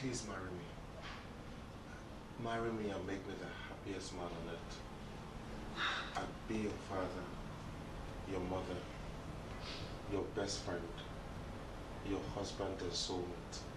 Please marry me. Marry me and make me the happiest man on earth. I'll be your father, your mother, your best friend, your husband and soulmate.